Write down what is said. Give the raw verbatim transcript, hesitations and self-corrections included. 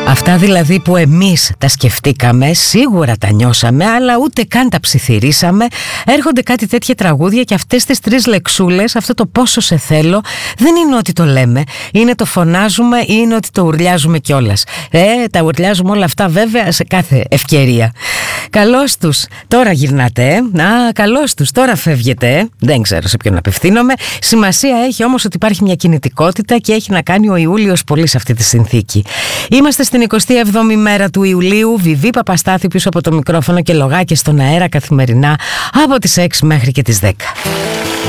Αυτά δηλαδή που εμείς τα σκεφτήκαμε, σίγουρα τα νιώσαμε, αλλά ούτε καν τα ψιθυρίσαμε. Έρχονται κάτι τέτοια τραγούδια και αυτές τις τρεις λεξούλες, αυτό το πόσο σε θέλω, δεν είναι ότι το λέμε, είναι το φωνάζουμε ή είναι ότι το ουρλιάζουμε κιόλας. Ε, τα ουρλιάζουμε όλα αυτά βέβαια σε κάθε ευκαιρία. Καλώς τους, τώρα γυρνάτε, ε. Α, καλώς τους, τώρα φεύγετε, ε. Δεν ξέρω σε ποιον απευθύνομαι. Σημασία έχει όμως ότι υπάρχει μια κινητικότητα και έχει να κάνει ο Ιούλιος πολύ σε αυτή τη συνθήκη. Είμαστε στην εικοστή εβδόμη μέρα του Ιουλίου, Βιβί Παπαστάθη πίσω από το μικρόφωνο και λογάκια στον αέρα καθημερινά από τις έξι μέχρι και τις δέκα.